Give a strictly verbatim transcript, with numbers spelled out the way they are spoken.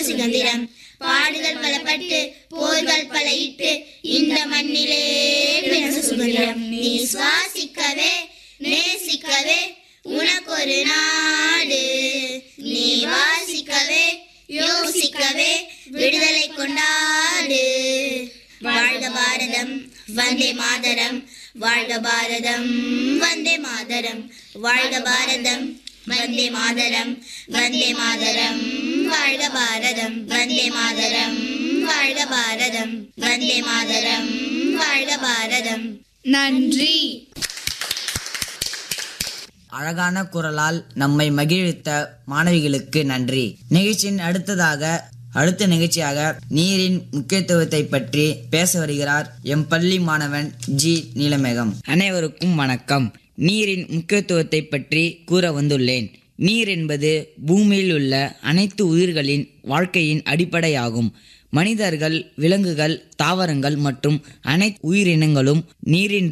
சுதந்திரம். பாடுகள் பலப்பட்டு போர்கள் பல இட்டு இந்த மண்ணிலே பிறந்த சுதந்திரம். நீ சுவாசிக்கவே நேசிக்கவே உனக்கொரு நாடு, நீ வாசிக்கவே யோசிக்கவே விடுதலை கொண்டாடு. வாழ்க பாரதம் வந்தே மாதரம், வாழ்க பாரதம் வந்தே மாதரம், வாழ்க பாரதம் வந்தே மாதரம், வந்தே மாதரம், வாழ்க பாரதம் வந்தே மாதரம், வாழ்க பாரதம் வந்தே மாதரம், வாழ்க பாரதம். நன்றி. அழகான குரலால் நம்மை மகிழ்வித்த மாணவிகளுக்கு நன்றி. நிகழ்ச்சியின் அடுத்ததாக அடுத்த நிகழ்ச்சியாக நீரின் முக்கியத்துவத்தை பற்றி பேச வருகிறார் எம் பள்ளி மாணவன் ஜி நீலமேகம். அனைவருக்கும் வணக்கம். நீரின் முக்கியத்துவத்தை பற்றி கூற வந்துள்ளேன். நீர் என்பது பூமியில் உள்ள அனைத்து உயிர்களின் வாழ்க்கையின் அடிப்படையாகும். மனிதர்கள், விலங்குகள், தாவரங்கள் மற்றும் அனைத்து உயிரினங்களும் நீரின்றி